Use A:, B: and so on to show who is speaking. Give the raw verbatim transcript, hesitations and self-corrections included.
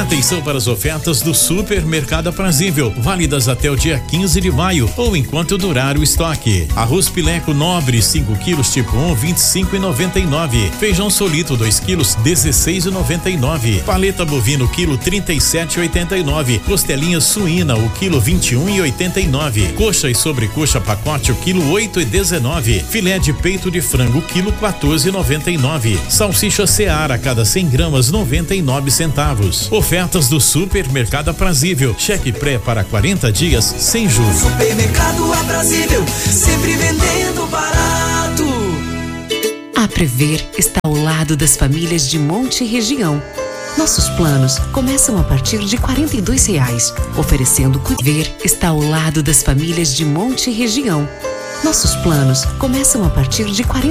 A: Atenção para as ofertas do Supermercado Aprazível, válidas até o dia quinze de maio ou enquanto durar o estoque. Arroz Pileco Nobre cinco quilos tipo um, vinte e cinco e noventa e nove. Feijão Solito dois quilos, dezesseis e noventa e nove. Paleta bovino quilo trinta e sete e oitenta e nove. Costelinha suína o quilo vinte e um e oitenta e nove. Coxa e sobrecoxa pacote o quilo oito e dezenove. Filé de peito de frango quilo quatorze e noventa e nove. Salsicha Seara a cada cem gramas noventa e nove centavos. Ofertas do Supermercado Aprazível. Cheque pré para quarenta dias sem juros.
B: Supermercado Aprazível, sempre vendendo barato.
C: A Prever está ao lado das famílias de Monte e região. Nossos planos começam a partir de quarenta e dois reais, oferecendo Prever está ao lado das famílias de Monte e região. Nossos planos começam a partir de quarenta